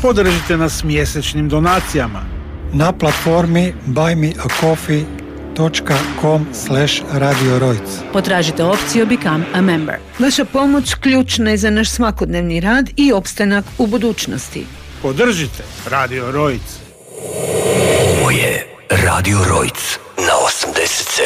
Podržite nas mjesečnim donacijama na platformi buymeacoffee.com/Radio Rojc. Potražite opciju Become a Member. Vaša pomoć ključna je za naš svakodnevni rad i opstanak u budućnosti. Podržite Radio Rojc. Ovo je Radio Rojc na 87.